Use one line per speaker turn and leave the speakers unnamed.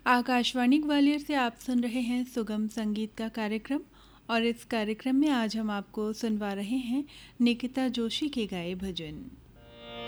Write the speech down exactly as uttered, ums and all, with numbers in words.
आकाशवाणी ग्वालियर से आप सुन रहे हैं सुगम संगीत का कार्यक्रम और इस कार्यक्रम में आज हम आपको सुनवा रहे हैं निकिता जोशी के गाए भजन।